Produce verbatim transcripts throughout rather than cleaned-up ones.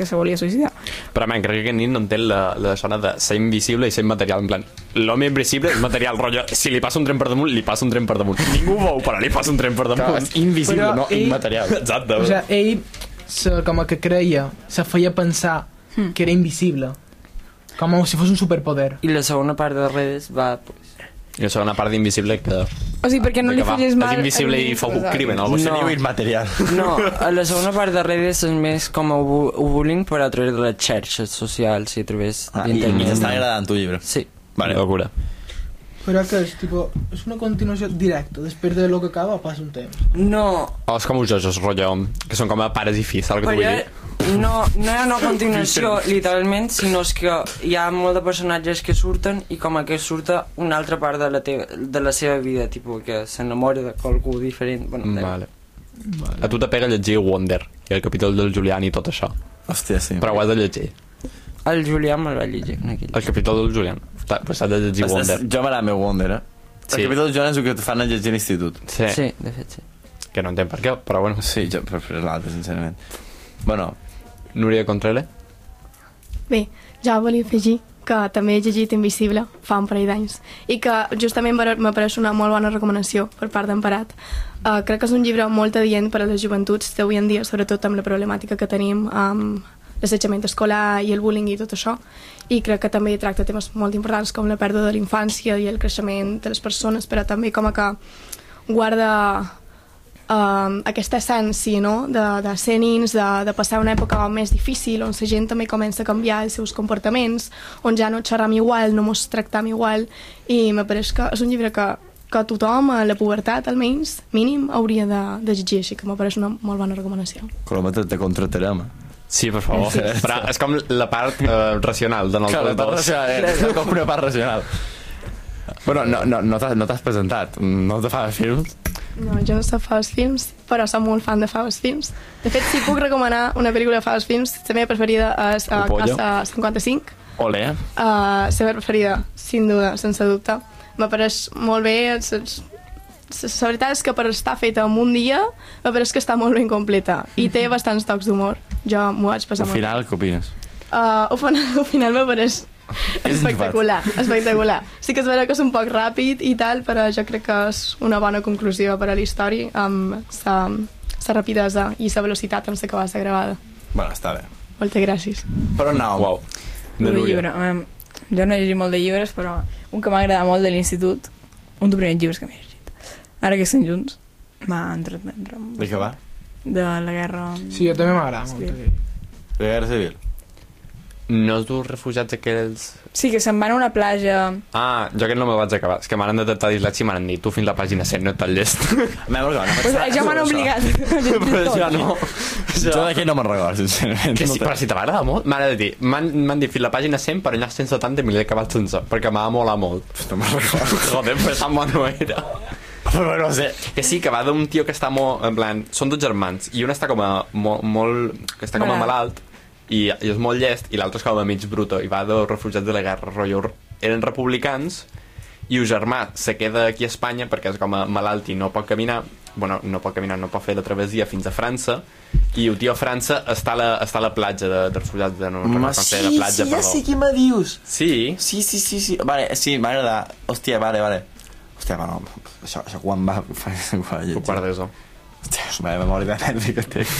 que se volia suïcidar. Però, man, crec que aquest nit no entén la, la zona de ser invisible i ser immaterial. En plan, l'home invisible és material, rotllo. Si li passa un tren per damunt, li passa un tren per damunt. Ningú ho veu, però li passa un tren per damunt. Clar, és invisible, Però no ell- immaterial. Exacte. O sea, ell se, com que creia, se feia pensar Hmm. que era invisible. Com si fos un superpoder. I la segona part de redes va... Pues, I la segona part d'Invisible que... O sigui, perquè no li fes mal... És invisible i fa un crimen, o alguna Se No. diu immaterial. no, a la segona part de redes és més com a bu- bullying però a través de les xarxes socials i a través Ah, i, i d'internet. t'està agradant tu llibre. Sí. Vale. Locura. Però que és, tipo, és una continuació directa. Després de lo que acaba passa un temps. No, O és com uns jocs, rotllo, que són com a pares i fills, saps el que t'ho vull dir? no, no hi ha una continuació literalment, sinó és que hi ha molts de personatges que surten i com a que surta una altra part de la, teva, de la seva vida, tipus que s'enamora de qualcú diferent. Bueno, de... Vale. A tu t'apega llegir Wonder, i el capítol del Julián i tot això. Hòstia, sí. Però ho has de llegir. El Julià me'l va llegir en aquell. El capítol del Julián. Però s'ha de llegir Es- Wonder. es- Jo m'agrada meu Wonder, eh? Sí. El capítol de Joan és el que et fan a llegir a l'institut. Sí. Sí, de fet, sí. Que no entenc per què, però bueno. Sí, jo prefereixo l'altre, sincerament. Bueno, Núria Contrele? Bé, ja volia afegir que també he llegit Invisible fa un parell d'anys i que justament m'apareix una molt bona recomanació per part d'Emparat. Uh, crec que és un llibre molt adient per a les joventuts d'avui en dia, sobretot amb la problemàtica que tenim amb l'assetjament escolar i el bullying i tot això, i crec que també tracta temes molt importants com la pèrdua de la infància i el creixement de les persones, però també com a que guarda uh, aquesta essència, no?, de, de ser nins, de, de passar una època més difícil, on la gent també comença a canviar els seus comportaments, on ja no xerram igual, no mos tractam igual, i me pareix que és un llibre que, que tothom, a la pubertat almenys, mínim, hauria de, de llegir, així que me pareix una molt bona recomanació. Coloma, te, te contratarem. Sí, per favor. Sí. Però és com la part uh, racional de Clar, la part nosaltres dos. racional, és com una part racional. Bueno, no, no, no t'has no t'has presentat. No te fas films? No, jo no sé fa els films, però soc molt fan de fa els films. De fet, si puc recomanar una pel·lícula de fa els films, la meva preferida és uh, El pollo. Casa cinquanta-cinc. Olé. Uh, la meva preferida, sin duda, sense dubte. M'apareix molt bé. és- és- La veritat és que per estar feta en un dia, m'apareix que està molt ben completa. I té bastants tocs d'humor. Jo m'ho vaig passar Al molt bé. final, què opines? Uh, al final, al final m'apareix espectacular, espectacular. Sí que és vera que és un poc ràpid i tal, però jo crec que és una bona conclusió per a la història amb la rapidesa i la velocitat amb la que va ser gravada. Bueno, està bé. Moltes gràcies. Però no. Uau. De Un Núria. llibre. Um, jo no he llegit molt de llibres, però un que m'ha agradat molt de l'institut, un dels primers llibres que m'he llegit. Ara que estem junts, m'ha entretenir De què va? de la guerra... Sí, jo també m'agrada Sí. molt. De Guerra Civil. No és dels refugiats aquells... Sí, que se'n van a una platja... Ah, jo aquest no me vaig acabar. És que m'han detectat dislexia i m'han dit tu fins la pàgina cent no et tal llest. M'he recordat. Pues, ja m'han obligat a llegir Però tot. jo no. Jo d'aquí no me'n recordo, sincerament. Que No sí, te- però si t'agrada molt, m'ha de dir, m'han m'han dit fins la pàgina cent, però allà cent setanta m'he acabat sense, perquè m'ha molat molt. No me'n recordo. Joder, però tan bon no era. Però no sé. Que sí, que va d'un tio que està molt, en plan, són dos germans, i un està com a molt, molt que està com a Malalt. malalt, i, i és molt llest, i l'altre és com a mig bruto, i va dels refugiats de la guerra, rotllo, eren republicans, i el germà se queda aquí a Espanya perquè és com a malalt i no pot caminar, bueno, no pot caminar, no pot fer la travessia fins a França, i el tio a França està a la, està a la platja de, de refugiats, de, no recordo Ma, com sí, se deia, la platja, sí, ja perdó. sé què me dius. Sí, Sí, sí, sí, sí. Vale, sí, m'ha agradat. Hòstia, vale, vale. Hòstia, bueno, això, això quan va... Quan va tu quart d'ESO. Hòstia, és una memòria de nervi que té.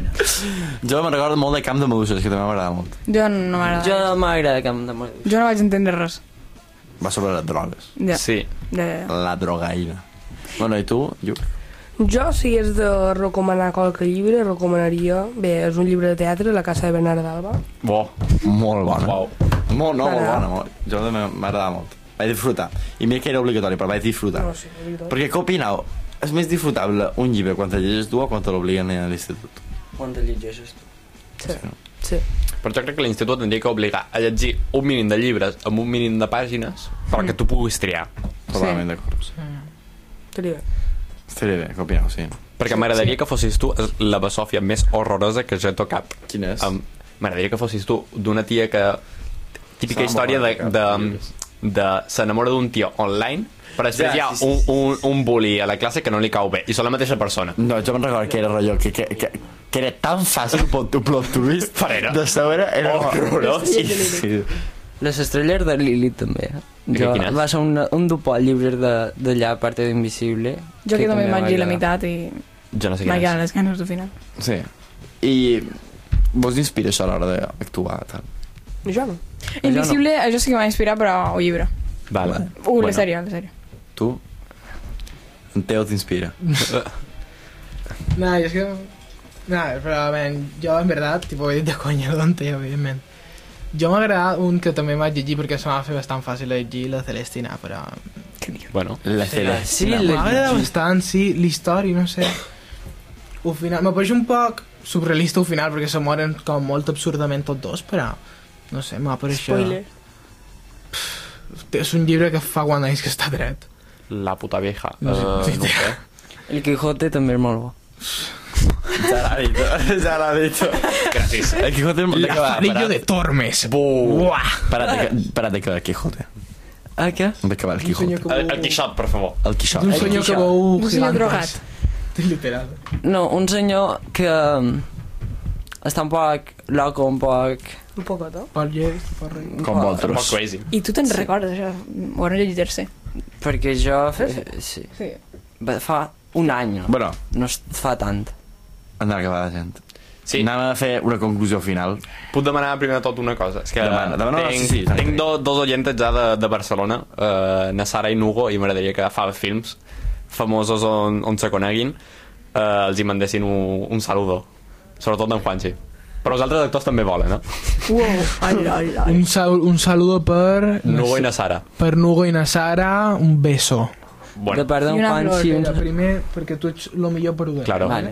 Jo me'n recordo molt de Camp de Meduses, que també m'agrada molt. Jo no m'agrada. Jo m'agrada Camp de Meduses. Jo no vaig entendre res. Va sobre les drogues. Ja. Sí. Ja, ja, ja. La drogaïna. Bueno, i tu, Lluc? Jo, si és de recomanar qualque llibre, recomanaria... Bé, és un llibre de teatre, La casa de Bernarda d'Alba. Bo. Molt bona. Uau. Molt, no, molt M'agrada. bona. Molt. Jo també m'agrada molt. Vaig disfrutar. I mira que era obligatori, però vaig disfrutar. No, sí, obligatori. Perquè què opineu? És més disfrutable un llibre quan te llegeix tu o quan te l'obliguen a l'institut? Quan te llegeixes tu? Sí, sí. Però jo crec que l'institut tindria que obligar a llegir un mínim de llibres amb un mínim de pàgines perquè tu puguis triar. Totalment d'acord. Estaria bé. Estaria bé, què opineu? Sí. Perquè m'agradaria que fossis tu la basòfia més horrorosa que jo he tocat. Quina és? Um, m'agradaria que fossis tu d'una tia que... Típica Estava història de, molt de, complicat, de s'enamora d'un tio online, però després Ja, hi ha sí, sí, un, sí. un, un bully a la classe que no li cau bé, i són la mateixa persona. No, jo me'n recordo que era rotllo, que, que, que, que era tan fàcil el plot, plot twist Per era. de saber era Horrorós. Sí, sí. Les estrelles de Lilith també. eh? De Jo, quines? va ser un, un doble llibre de- d'allà, a part d'Invisible. Jo que també va vaig llegir la agradar. meitat i Jo no sé m'ha quin quedat és. les ganes del final. Sí. I vos inspira això a l'hora d'actuar? Tal? Jo no. Invisible, això sí que m'ha inspirat, però un llibre. Vale. Uh, la sèrie, la sèrie. Tu? En Teo t'inspira? Nah, és que... Nah, però, ben, jo en veritat, tipo, ho he dit de conya, no entenc, evidentment. Jo m'ha agradat un que també vaig llegir perquè se m'ha fet bastant fàcil de llegir, la Celestina, però... Bueno, La Sí, Cele. Sí, M'ha la agradat bastant, sí, l'història, no sé. Al final, m'apareix un poc surrealista al final, perquè se moren com molt absurdament tots dos, però... No sé, m'apareix... Spoiler. És un llibre que fa quant anys que està dret. la puta vieja. No sé, Uh, sí, no ho sé. El Quijote també és molt bo. Ja l'ha dit, ja l'ha dit. Gràcies. El Quijote de què va? L'Anillo de Tormes. Buh. Parat de, parat de què el Quijote? Ah, què? De què va el Un senyor Quijote? que El, el Quixot, per favor. El Quixot. Un El senyor que Quixot. veu Un senyor gigantes. drogat. Literal. No, un senyor que um, està un poc loco, un poc... Un poquet, eh? Per llest, per res. Com Un vosaltres. poc crazy. I tu te'n recordes, això? Ho han llegit tercer. Perquè jo... Eh, sí. Sí. Va- Fa un any, no? Bueno, No es fa tant. hem d'acabar la gent. Sí. Anem a fer una conclusió final. Puc demanar primer de tot una cosa? És que Demana, demana, tinc, sí, sí, tinc tranquil. do, dos oyentes ja de, de Barcelona, uh, na Sara i Nugo, i m'agradaria que fa films famosos on, on se coneguin, uh, els hi mandessin un, un saludo. Sobretot d'en Juanchi. Però els altres actors també volen, eh? Wow, ai, ai, ai. Un, sal un saludo per... Nugo i na Sara. Per Nugo i na Sara, un beso. De Bueno, part d'en I una Juan, flor, sí. Mira, primer, perquè tu ets el millor per ho claro. Vale.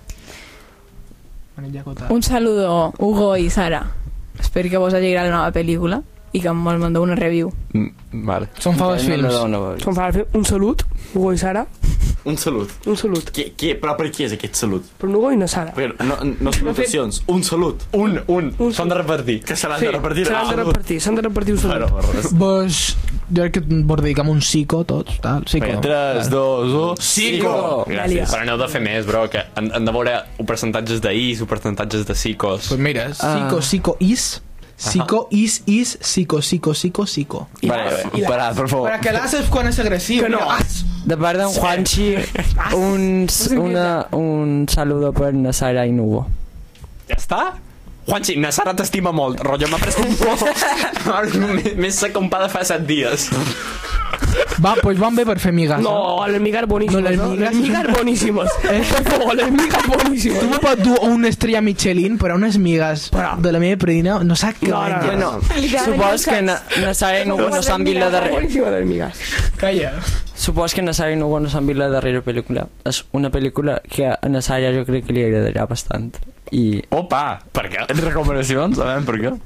Bueno, ja contat. Un saludo, Hugo i Sara. Espero que vos hagi agradat la nova pel·lícula i que me'l mandeu una review. Mm, vale. Són faves No, no, films. no, no, no. Com fa fer un salut, Hugo i Sara. Un salut. Un salut. Qui, qui, però per qui és aquest salut? Per Hugo i na Sara. Perquè no, no salutacions, un salut. Un, un. Un S'han de repartir. Que se l'han Sí, de repartir. s'han de Ah, repartir, s'han de repartir un salut. Bueno, res. Vos... Jo crec que vos dediquem un psico, tots, tal. Psico. Vinga, tres, dos, un... Psico! Gràcies. Però n'heu de fer més, bro, que han, han de veure un percentatges d'is, un percentatges de psicos. Pues mira, psico, psico, is... Psico, is, is, psico, psico, psico, psico. Vale, parad, per favor. Para que l'haces quan és agressiu. Que no. De part d'en Juanchi, un, una, un saludo per na Sara i Nugo. Ja està? Juanchi, na Sara t'estima molt. Rotllo, m'ha pres un poc. Més sec un pa de fa set dies. Va, pues van bé per fer migas. No, les migas boníssimes, No, les no? migas- Les migas boníssimes. Eh? Per favor, les migas Tu boníssimes. me pots dur una estrella Michelin per a unes migas de la meva predina, no saps què No, no, no, menges. Bueno, supos que na, na Sara i Nugo no s'han vist la darrera... Boníssima de les migas. Calla. Supos que na Sara i Nugo no s'han vist la darrera pel·lícula. És una pel·lícula que a na Sara jo crec que li agradarà bastant. I Opa! Per què? Recomanacions? A veure, per què?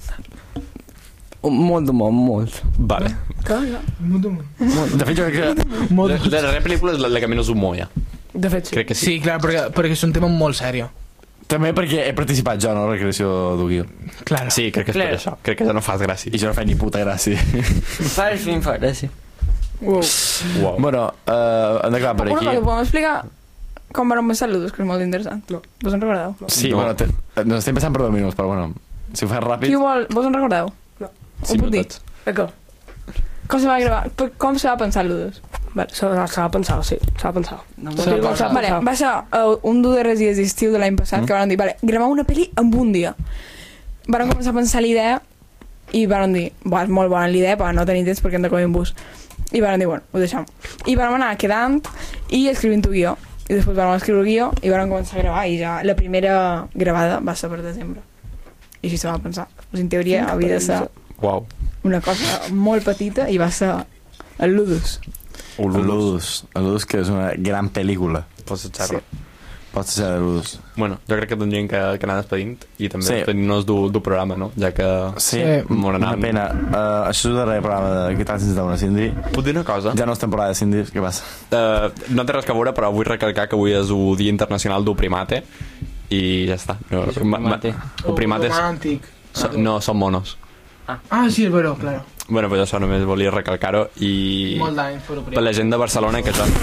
un- molt d'humor, molt. Vale. Molt, molt. De fet, jo crec que... La, Molt. la darrera pel·lícula és la, la que menys humor hi ha. De fet, sí. Crec que sí. Sí, clar, perquè, perquè és un tema molt seriós. També perquè he participat jo, no?, a la creació d'Uguil. Clar. Sí, crec que és Clar. per això. Crec que ja no fas gràcia. I jo no faig ni puta gràcia. Fa el film, fa gràcia. Wow. Wow. Bueno, uh, hem d'acabar per Una cosa, aquí. podem explicar com van els saludos, que és molt interessant. No. Vos en recordeu? Sí, No. bueno, te, nos estem passant per dos minuts, però bueno, si ho fas ràpid... Qui ho vol? Vos en recordeu? No. Ho puc dir? minuts. Eh, què? Com se va gravar? Per- Com se va pensar saludos? Vale, s'ha s'ha de pensar, sí, s'ha de pensar. No Sí, m'ho com s'ha de Vale, pensar. va ser uh, un d'un de dies d'estiu de l'any passat, mm. que van dir, vale, gravar una pel·li en un dia. Van començar a pensar l'idea i van dir, va, és molt bona l'idea, però no tenim temps perquè hem de comer un bus. I van dir, bueno, ho deixem. I vam anar quedant i escrivint un guió. I després vam escriure el guió i van començar a gravar i ja la primera gravada va ser per desembre. I així se va pensar. Pues, en teoria havia de ser Wow. una cosa molt petita i va ser el Ludus. El Ludus. El Ludus, que és una gran pel·lícula. Pots echar-lo. Sí. Pots ser el Ludus. Bueno, jo crec que tindríem que, que anar despedint i també Sí. sí. despedint-nos du, du programa, no? Ja que... Sí, Sí. una Una pena. Uh, això és el darrer programa de Què tal sense una Cindy? Puc dir una cosa? Ja no és temporada de Cindy, què passa? Uh, no té res a veure, però vull recalcar que avui és el Dia Internacional del Primate i ja està. No, És un primate? O primates... Romàntic. So, no, són monos. Ah, sí, és veritat, claro. Bueno, pues això només volia recalcar-ho i... Molt d'anys per per la gent de Barcelona que jo...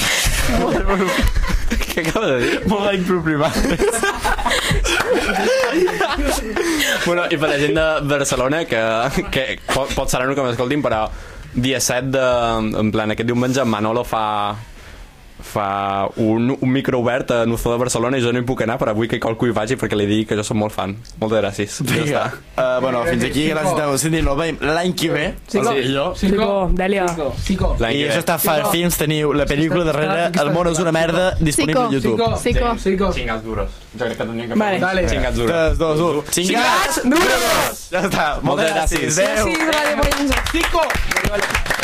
Què acaba de dir? Molt d'any per privat. Bueno, i per la gent de Barcelona que, que pot, pot ser que m'escoltin, però dia set de... En plan, aquest diumenge Manolo fa... fa un, un micro obert a Nuzó de Barcelona i jo no hi puc anar, però vull que qualcú hi vagi perquè li digui que jo soc molt fan. Moltes gràcies. Vinga. Uh, bueno, fins aquí, gràcies a Cindy. Nos veiem l'any que ve. Cico, Sí, jo. Cico, Dèlia. Cico. L'any I que això ve. està a Far Films, teniu la pel·lícula darrere El món és una merda, disponible a YouTube. Cico. Cico. Xingats duros. Jo crec que teníem que Vale. Dale. Xingats duros. tres, dos, u. Xingats! Duros! Ja està. Moltes gràcies. gràcies. Adéu. Sí, Ràdio Pollença. Cico.